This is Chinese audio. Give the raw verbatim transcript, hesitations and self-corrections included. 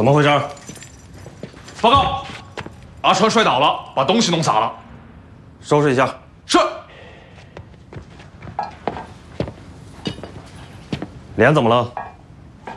怎么回事？ 报告，阿川摔倒了，把东西弄洒了。 收拾一下。 是。 脸怎么了？